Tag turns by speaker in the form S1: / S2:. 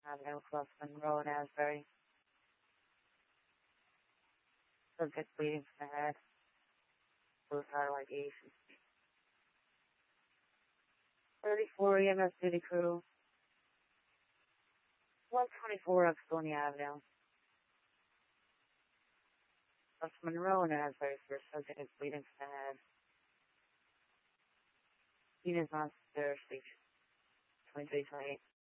S1: Avenue, Fluffman Road, Asbury. Subject bleeding from the head. Suicidal ideation. 34 EMS duty crew. 124 Upstonia Avenue. West Monroe and Asbury for subject is bleeding from the head. Unit is on Stair Station. 2328.